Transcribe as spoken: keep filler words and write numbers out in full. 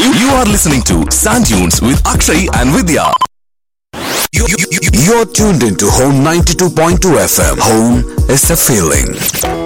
You are listening to Sand Dunes with Akshay and Vidya. You, you, you, you're tuned into Home ninety-two point two F M. Home is a feeling.